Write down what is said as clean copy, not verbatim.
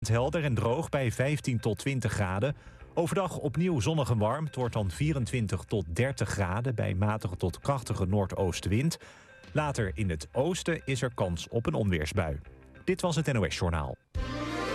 Helder en droog bij 15 tot 20 graden. Overdag opnieuw zonnig en warm. Het wordt dan 24 tot 30 graden bij matige tot krachtige noordoostenwind. Later in het oosten is er kans op een onweersbui. Dit was het NOS Journaal.